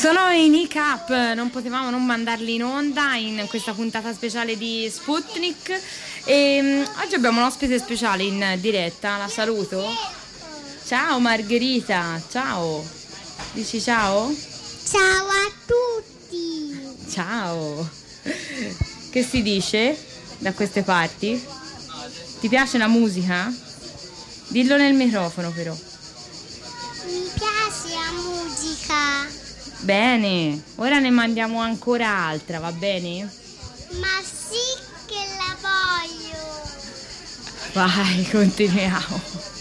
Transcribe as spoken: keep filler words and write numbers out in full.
Sono i Nick Up, non potevamo non mandarli in onda in questa puntata speciale di Sputnik e um, oggi abbiamo un ospite speciale in diretta, la saluto. Ciao Margherita, ciao. Dici ciao? Ciao a tutti. Ciao. Che si dice da queste parti? Ti piace la musica? Dillo nel microfono però. Mi piace la musica. Bene, ora ne mandiamo ancora altra, va bene? Ma sì che la voglio. Vai, continuiamo.